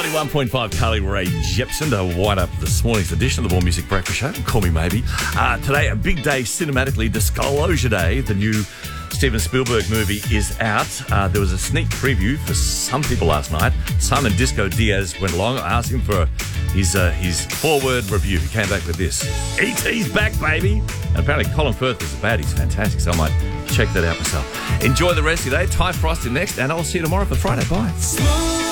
91.5 Carly Rae Jepsen to wind up this morning's edition of the More Music Breakfast Show. Call me maybe. Today, a big day cinematically. Disclosure Day, the new Steven Spielberg movie, is out. There was a sneak preview for some people last night. Simon Disco Diaz went along. I asked him for his forward review. He came back with this. E.T.'s back, baby. And apparently Colin Firth is bad. He's fantastic, so I might check that out myself. Enjoy the rest of your day. Ty Frost in next, and I'll see you tomorrow for Friday. Bye.